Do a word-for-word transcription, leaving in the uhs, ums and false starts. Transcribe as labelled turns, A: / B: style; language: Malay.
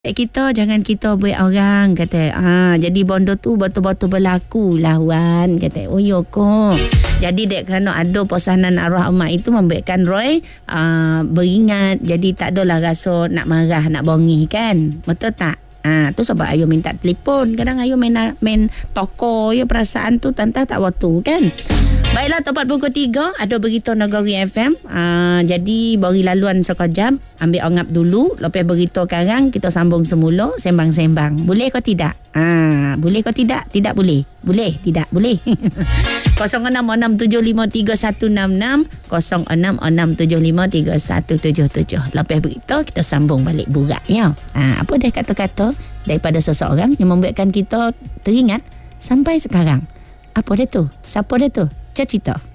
A: Eh, kita jangan kita buat orang kata ah jadi bondo tu betul-betul berlaku lah Wan kata oh yo ko jadi dek kerana ada pesanan arwah mak itu membuatkan Roy uh, beringat jadi tak adalah rasa nak marah nak bongih kan betul tak. Ah, tu sebab ayo minta telefon. Kadang ayo main main toko ya perasaan tu tantah tak waktu kan. Baiklah tepat pukul tiga ada berita Negeri F M. Ah, jadi bagi laluan sekejap ambil ongap dulu lepas berita sekarang kita sambung semula sembang-sembang. Boleh ke tidak? Ah, boleh ke tidak? Tidak boleh. Boleh? Tidak boleh. kosong enam enam tujuh lima tiga satu enam enam kosong enam enam tujuh lima tiga satu tujuh tujuh. Lepas berita kita sambung balik burak ya. Ah, apa dia kata-kata daripada seseorang yang membuatkan kita teringat sampai sekarang. Apa dia tu? Siapa dia tu? Cerita.